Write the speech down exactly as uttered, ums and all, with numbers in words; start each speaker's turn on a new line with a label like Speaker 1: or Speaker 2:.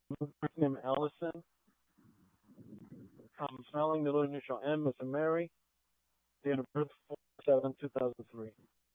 Speaker 1: First name Allison. Um, spelling middle initial M is a Mary. Date of birth four seven two thousand three.